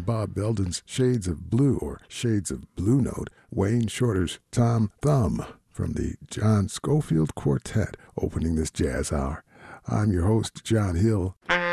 Bob Belden's Shades of Blue or Shades of Blue Note, Wayne Shorter's Tom Thumb from the John Scofield Quartet opening this jazz hour. I'm your host, John Hill.